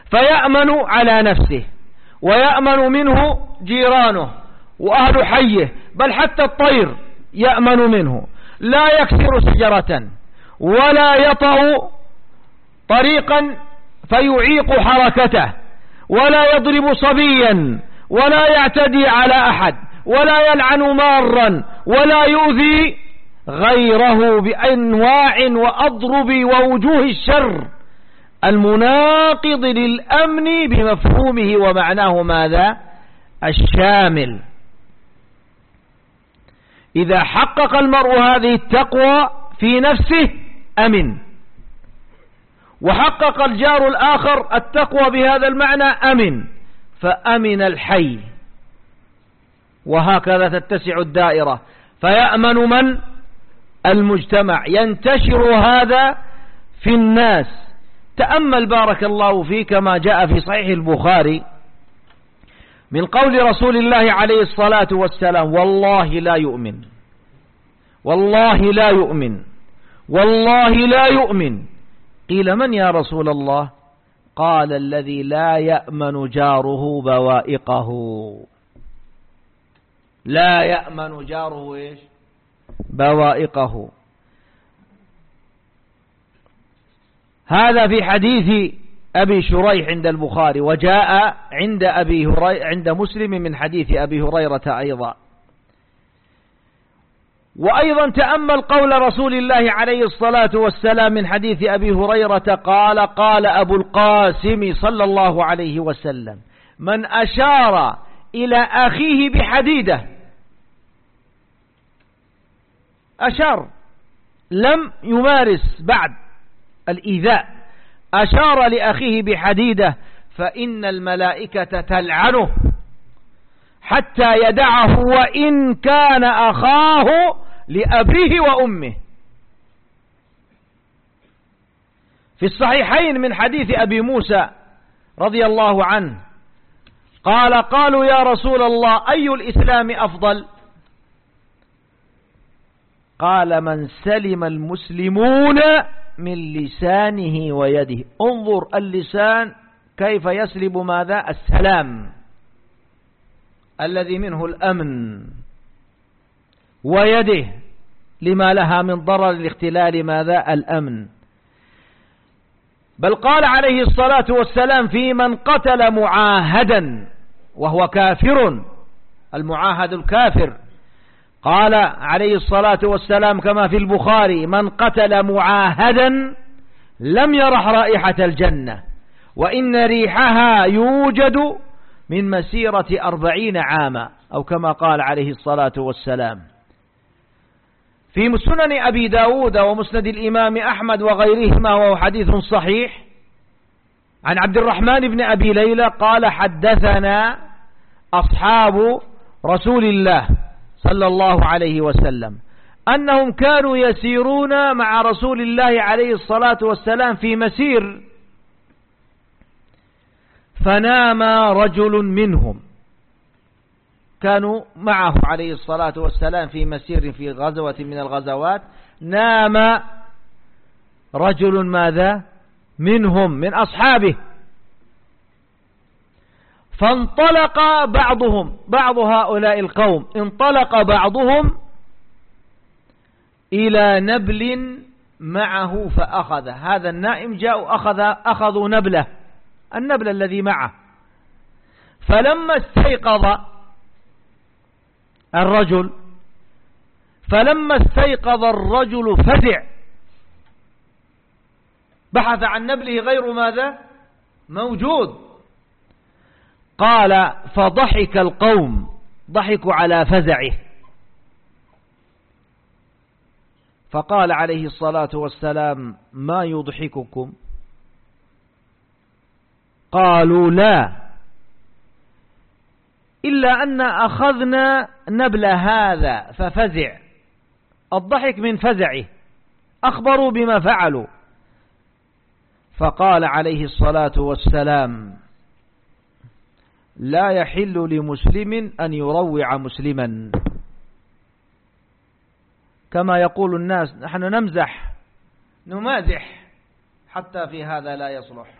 فيأمن على نفسه ويأمن منه جيرانه وأهل حيه، بل حتى الطير يأمن منه، لا يكسر شجرة ولا يطأ طريقا فيعيق حركته، ولا يضرب صبيا، ولا يعتدي على أحد، ولا يلعن مارا، ولا يؤذي غيره بأنواع وأضرب ووجوه الشر المناقض للأمن بمفهومه ومعناه ماذا؟ الشامل. إذا حقق المرء هذه التقوى في نفسه أمن، وحقق الجار الآخر التقوى بهذا المعنى أمن، فأمن الحي، وهكذا تتسع الدائرة، فيأمن من؟ المجتمع، ينتشر هذا في الناس. تأمل بارك الله فيك ما جاء في صحيح البخاري من قول رسول الله عليه الصلاة والسلام: والله لا يؤمن، والله لا يؤمن، والله لا يؤمن. قيل: من يا رسول الله؟ قال: الذي لا يأمن جاره بوائقه. لا يأمن جاره إيش؟ بوائقه. هذا في حديث أبي شريح عند البخاري، وجاء عند مسلم من حديث أبي هريرة أيضا. وأيضا تأمل قول رسول الله عليه الصلاة والسلام من حديث أبي هريرة قال: قال أبو القاسم صلى الله عليه وسلم: من أشار إلى أخيه بحديدة، أشار لم يمارس بعد الإيذاء، أشار لأخيه بحديدة، فإن الملائكة تلعنه حتى يدعه وإن كان أخاه لأبيه وأمه. في الصحيحين من حديث أبي موسى رضي الله عنه قال: قالوا يا رسول الله أي الإسلام أفضل؟ قال: من سلم المسلمون من لسانه ويده. انظر اللسان كيف يسلب ماذا؟ السلام الذي منه الأمن، ويده لما لها من ضرر الاختلال ماذا؟ الأمن. بل قال عليه الصلاة والسلام في من قتل معاهدا وهو كافر، المعاهد الكافر، قال عليه الصلاة والسلام كما في البخاري: من قتل معاهدا لم يرح رائحة الجنة، وإن ريحها يوجد من مسيرة 40 عاما، أو كما قال عليه الصلاة والسلام. في سنن أبي داود ومسند الإمام أحمد وغيرهما، وهو حديث صحيح، عن عبد الرحمن بن أبي ليلى قال: حدثنا أصحاب رسول الله صلى الله عليه وسلم أنهم كانوا يسيرون مع رسول الله عليه الصلاة والسلام في مسير، فنام رجل منهم، كانوا معه عليه الصلاة والسلام في مسير في غزوة من الغزوات، نام رجل ماذا؟ منهم، من أصحابه، فانطلق بعضهم، بعض هؤلاء القوم انطلق بعضهم إلى نبل معه فأخذ. هذا النائم جاءوا أخذوا نبله، النبل الذي معه. فلما استيقظ الرجل فزع، بحث عن نبله غير ماذا؟ موجود. قال: فضحك القوم، ضحكوا على فزعه، فقال عليه الصلاة والسلام: ما يضحككم؟ قالوا: لا، إلا أن أخذنا نبل هذا ففزع. الضحك من فزعه، أخبروا بما فعلوا. فقال عليه الصلاة والسلام: لا يحل لمسلم أن يروع مسلما. كما يقول الناس: نحن نمزح نمازح، حتى في هذا لا يصلح.